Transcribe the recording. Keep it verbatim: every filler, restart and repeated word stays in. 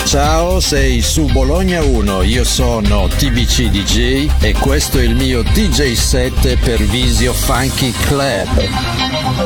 Ciao, sei su Bologna uno, io sono T B C D J e questo è il mio D J set per Visio Funky Club.